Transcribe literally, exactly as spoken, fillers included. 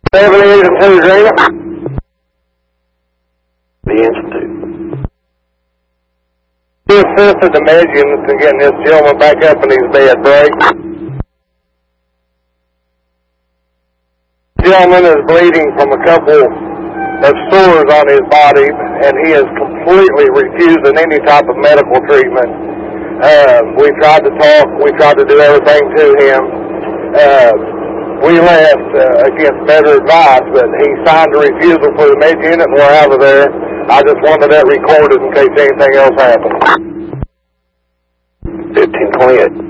seventy-eight and two, Green. The Institute. He assisted the Medians in getting this gentleman back up in his bed break. The gentleman is bleeding from a couple of sores on his body, and he is completely refusing any type of medical treatment. Uh, we tried to talk, we tried to do everything to him. Uh, we left uh, against better advice, but he signed a refusal for the med unit, and we're out of there. I just wanted that recorded in case anything else happened. fifteen twenty-eight.